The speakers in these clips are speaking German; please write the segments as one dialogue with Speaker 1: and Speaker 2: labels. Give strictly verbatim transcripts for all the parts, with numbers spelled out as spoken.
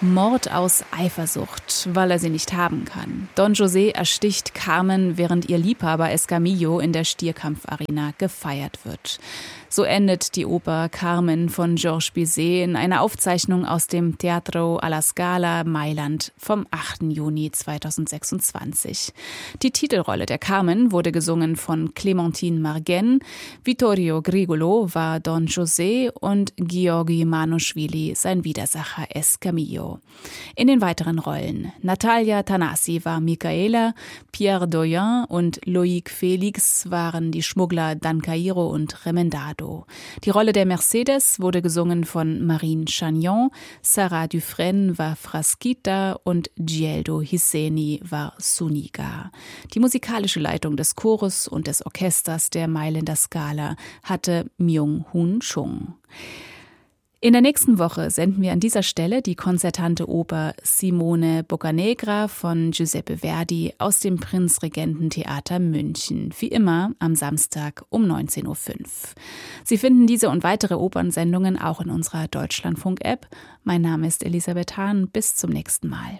Speaker 1: Mord aus Eifersucht, weil er sie nicht haben kann. Don José ersticht Carmen, während ihr Liebhaber Escamillo in der Stierkampfarena gefeiert wird. So endet die Oper Carmen von Georges Bizet in einer Aufzeichnung aus dem Teatro alla Scala Mailand vom achten Juni zweitausendsechsundzwanzig. Die Titelrolle der Carmen wurde gesungen von Clémentine Marguenne, Vittorio Grigolo war Don José und Giorgi Manoschwili sein Widersacher Escamillo. In den weiteren Rollen Natalia Thanasi war Micaela, Pierre Doyen und Loïc Félix waren die Schmuggler Dan Cairo und Remendado. Die Rolle der Mercedes wurde gesungen von Marine Chagnon, Sarah Dufresne war Frasquita und Gieldo Hisseni war Suniga. Die musikalische Leitung des Chores und des Orchesters der Mailänder Scala hatte Myung-Hun Chung. In der nächsten Woche senden wir an dieser Stelle die konzertante Oper Simone Boccanegra von Giuseppe Verdi aus dem Prinzregententheater München. Wie immer am Samstag um neunzehn Uhr fünf. Sie finden diese und weitere Opernsendungen auch in unserer Deutschlandfunk-App. Mein Name ist Elisabeth Hahn. Bis zum nächsten Mal.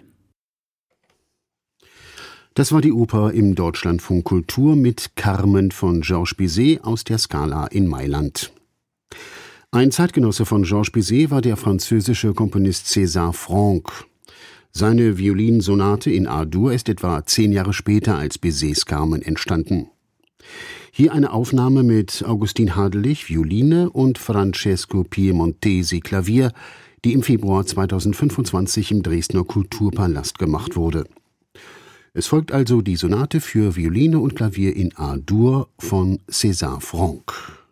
Speaker 2: Das war die Oper im Deutschlandfunk Kultur mit Carmen von Georges Bizet aus der Scala in Mailand. Ein Zeitgenosse von Georges Bizet war der französische Komponist César Franck. Seine Violinsonate in A-Dur ist etwa zehn Jahre später als Bizets Carmen entstanden. Hier eine Aufnahme mit Augustin Hadelich, Violine und Francesco Piemontesi, Klavier, die im Februar zweitausendfünfundzwanzig im Dresdner Kulturpalast gemacht wurde. Es folgt also die Sonate für Violine und Klavier in A-Dur von César Franck.